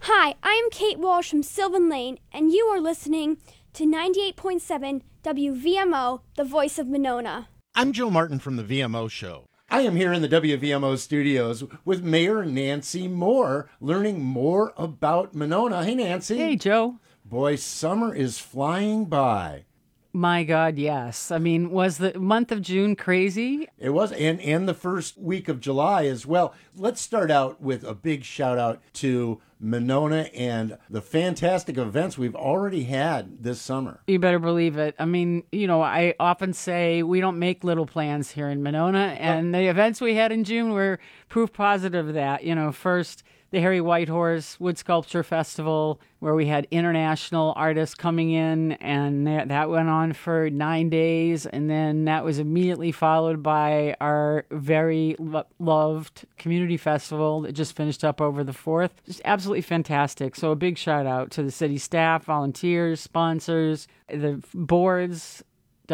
Hi, I'm Kate Walsh from Sylvan Lane, and you are listening to 98.7 WVMO, the voice of Monona. I'm Joe Martin from the VMO Show. I am here in the WVMO studios with Mayor Nancy Moore, learning more about Monona. Hey, Nancy. Hey, Joe. Boy, summer is flying by. My God, yes. I mean, was the month of June crazy? It was, and the first week of July as well. Let's start out with a big shout out to Monona and the fantastic events we've already had this summer. You better believe it. I mean, I often say we don't make little plans here in Monona, and the events we had in June were proof positive of that. First, the Harry Whitehorse Wood Sculpture Festival, where we had international artists coming in, and that went on for 9 days. And then that was immediately followed by our very loved community festival that just finished up over the 4th. Just absolutely fantastic. So a big shout out to the city staff, volunteers, sponsors, the boards,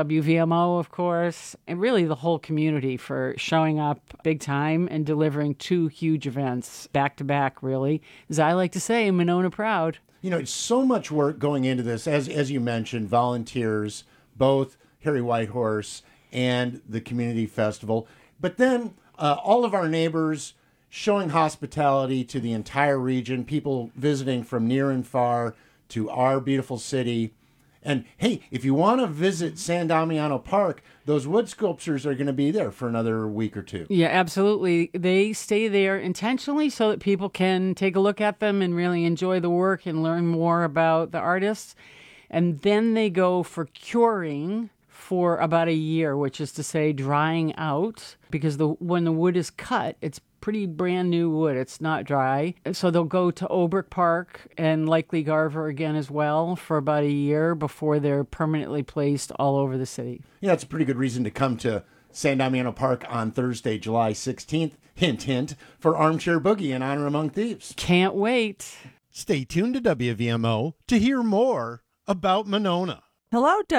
WVMO, of course, and really the whole community for showing up big time and delivering 2 huge events back to back, really. As I like to say, Monona proud. It's so much work going into this, as you mentioned, volunteers, both Harry Whitehorse and the community festival. But then all of our neighbors showing hospitality to the entire region, people visiting from near and far to our beautiful city. And hey, if you want to visit San Damiano Park, those wood sculptures are going to be there for another week or two. Yeah, absolutely. They stay there intentionally so that people can take a look at them and really enjoy the work and learn more about the artists. And then they go for curing for about a year, which is to say drying out, because when the wood is cut, it's pretty brand new wood. It's not dry. So they'll go to Obrick Park and likely Garver again as well for about a year before they're permanently placed all over the city. Yeah, it's a pretty good reason to come to San Damiano Park on Thursday, July 16th. Hint, hint, for Armchair Boogie and Honor Among Thieves. Can't wait. Stay tuned to WVMO to hear more about Monona. Hello,